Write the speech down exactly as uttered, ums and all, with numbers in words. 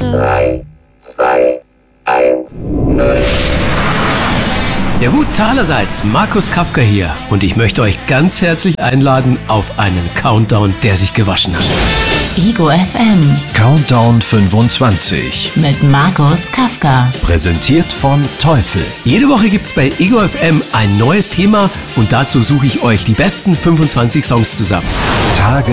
drei, zwei, eins, null. Ja gut, allerseits, Markus Kafka hier und ich möchte euch ganz herzlich einladen auf einen Countdown, der sich gewaschen hat. Ego F M Countdown fünfundzwanzig mit Markus Kafka. Präsentiert von Teufel. Jede Woche gibt's bei Ego F M ein neues Thema und dazu suche ich euch die besten fünfundzwanzig Songs zusammen. Tage